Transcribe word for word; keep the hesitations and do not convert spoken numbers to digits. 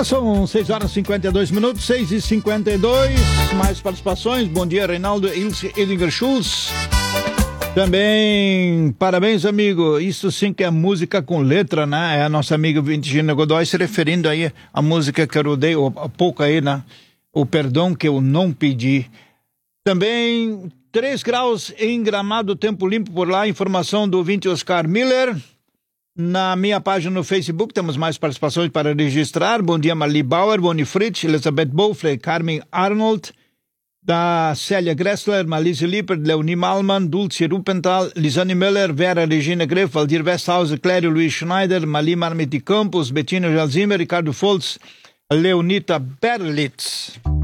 Agora são seis horas e cinquenta e dois minutos, seis e cinquenta e dois. Mais participações. Bom dia, Reinaldo Ilse Edinger Schultz. Também, parabéns, amigo. Isso sim que é música com letra, né? É a nossa amiga Virginia Godoy se referindo aí à música que eu rodei há pouco aí, né? O perdão que eu não pedi. Também, três graus em Gramado, tempo limpo por lá. Informação do ouvinte Oscar Miller. Na minha página no Facebook temos mais participações para registrar. Bom dia, Marli Bauer, Boni Fritz, Elizabeth Bofle, Carmen Arnold, da Célia Gressler, Malise Lippert, Leonie Malman, Dulce Rupenthal, Lisane Müller, Vera Regina Greff, Valdir Westhauser, Clério Luiz Schneider, Mali Marmiti Campos, Bettina Jalzimmer, Ricardo Foltz, Leonita Berlitz.